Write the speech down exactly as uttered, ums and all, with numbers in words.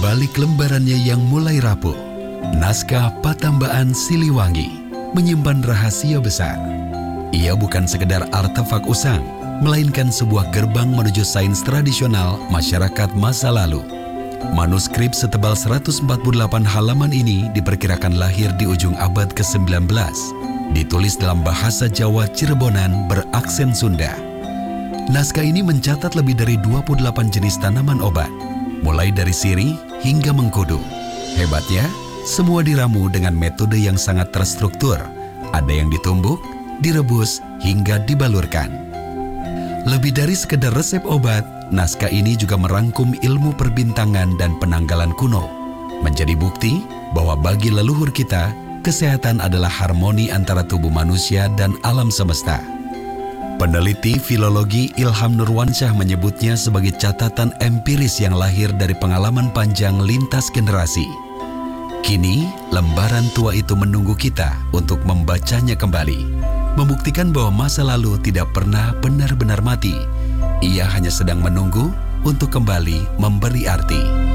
balik lembarannya yang mulai rapuh, naskah Patambakan Siliwangi menyimpan rahasia besar. Ia bukan sekedar artefak usang, melainkan sebuah gerbang menuju sains tradisional masyarakat masa lalu. Manuskrip setebal seratus empat puluh delapan halaman ini diperkirakan lahir di ujung abad kesembilan belas. Ditulis dalam bahasa Jawa Cirebonan beraksen Sunda. Naskah ini mencatat lebih dari dua puluh delapan jenis tanaman obat, mulai dari sirih hingga mengkudu. Hebatnya, semua diramu dengan metode yang sangat terstruktur. Ada yang ditumbuk, direbus, hingga dibalurkan. Lebih dari sekedar resep obat, naskah ini juga merangkum ilmu perbintangan dan penanggalan kuno, menjadi bukti bahwa bagi leluhur kita, kesehatan adalah harmoni antara tubuh manusia dan alam semesta. Peneliti filologi Ilham Nurwansyah menyebutnya sebagai catatan empiris yang lahir dari pengalaman panjang lintas generasi. Kini, lembaran tua itu menunggu kita untuk membacanya kembali, membuktikan bahwa masa lalu tidak pernah benar-benar mati. Ia hanya sedang menunggu untuk kembali memberi arti.